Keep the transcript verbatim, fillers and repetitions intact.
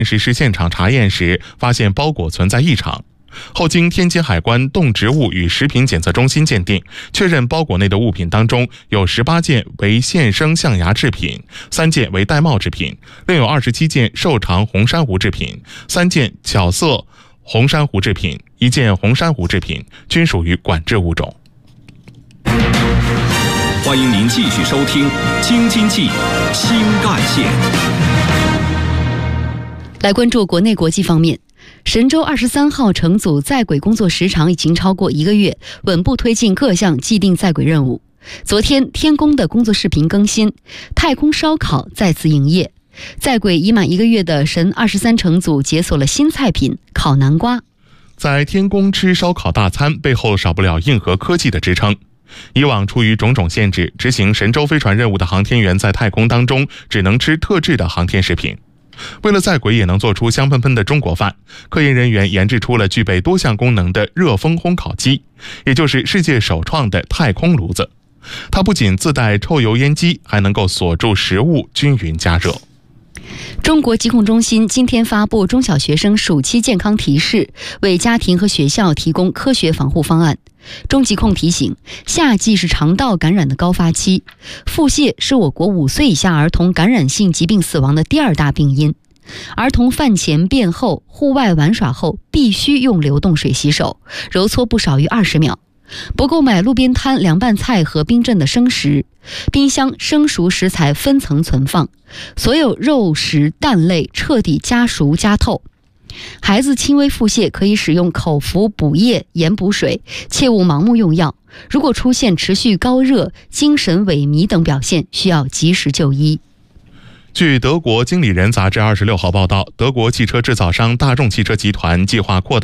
实施现场查验时，发现包裹存在异常。后经天津海关动植物与食品检测中心鉴定，确认包裹内的物品当中有十八件为现生象牙制品，三件为玳瑁制品，另有二十七件瘦长红珊瑚制品，三件巧色红珊瑚制品，一件红珊瑚制品，均属于管制物种。 欢迎您继续收听《京津冀新干线》。 来关注国内国际方面。神舟二十三号乘组在轨工作时长已经超过一个月，稳步推进各项既定在轨任务。昨天，天宫的工作视频更新，太空烧烤再次营业。在轨已满一个月的神二十三乘组解锁了新菜品烤南瓜。 在天宫吃烧烤大餐背后少不了硬核科技的支撑。以往出于种种限制，执行神舟飞船任务的航天员在太空当中只能吃特制的航天食品。为了在轨也能做出香喷喷的中国饭，科研人员研制出了具备多项功能的热风烘烤机，也就是世界首创的太空炉子。它不仅自带抽油烟机，还能够锁住食物均匀加热。 中国疾控中心今天发布中小学生暑期健康提示，为家庭和学校提供科学防护方案。中疾控提醒，夏季是肠道感染的高发期，腹泻是我国五岁以下儿童感染性疾病死亡的第二大病因。儿童饭前便后、户外玩耍后必须用流动水洗手，揉搓不少于二十秒。不购买路边摊凉拌菜和冰镇的生食，冰箱生熟食材分层存放，所有肉食蛋类彻底加熟加透。孩子轻微腹泻可以使用口服补液、盐补水，切勿盲目用药。如果出现持续高热、精神萎靡等表现，需要及时就医。 据德国经理人杂志二十六号报道，德国汽车制造商大众汽车集团计划扩大